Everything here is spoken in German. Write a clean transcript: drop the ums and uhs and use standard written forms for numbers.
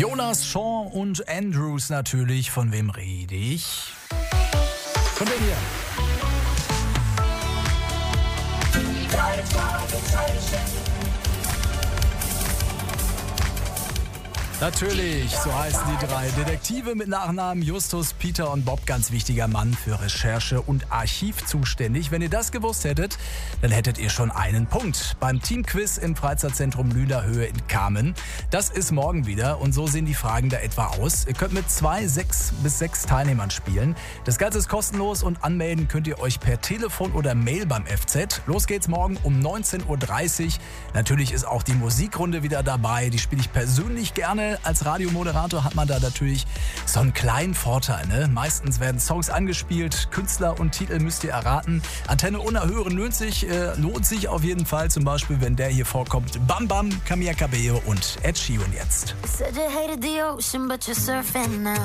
Jonas, Shawn und Andrews natürlich. Von wem rede ich? Von dem hier. Natürlich, so heißen die drei. Detektive mit Nachnamen Justus, Peter und Bob. Ganz wichtiger Mann für Recherche und Archiv zuständig. Wenn ihr das gewusst hättet, dann hättet ihr schon einen Punkt beim Teamquiz im Freizeitzentrum Lüderhöhe in Kamen. Das ist morgen wieder und so sehen die Fragen da etwa aus. Ihr könnt mit 6 bis 6 Teilnehmern spielen. Das Ganze ist kostenlos und anmelden könnt ihr euch per Telefon oder Mail beim FZ. Los geht's morgen um 19.30 Uhr. Natürlich ist auch die Musikrunde wieder dabei. Die spiele ich persönlich gerne. Als Radiomoderator hat man da natürlich so einen kleinen Vorteil, ne? Meistens werden Songs angespielt, Künstler und Titel müsst ihr erraten. Antenne unerhören lohnt sich auf jeden Fall, zum Beispiel, wenn der hier vorkommt. Bam Bam, Camila Cabello und Ed Sheeran jetzt.